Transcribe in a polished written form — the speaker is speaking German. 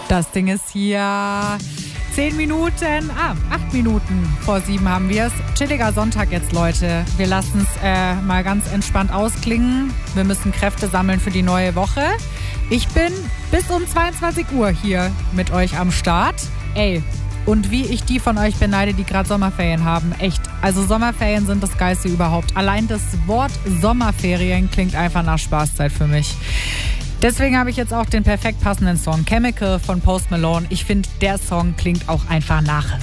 Das Ding ist hier 8 Minuten vor 7 haben wir es. Chilliger Sonntag jetzt, Leute. Wir lassen es mal ganz entspannt ausklingen. Wir müssen Kräfte sammeln für die neue Woche. Ich bin bis um 22 Uhr hier mit euch am Start. Ey, und wie ich die von euch beneide, die gerade Sommerferien haben. Echt, also Sommerferien sind das Geilste überhaupt. Allein das Wort Sommerferien klingt einfach nach Spaßzeit für mich. Deswegen habe ich jetzt auch den perfekt passenden Song Chemical von Post Malone. Ich finde, der Song klingt auch einfach nach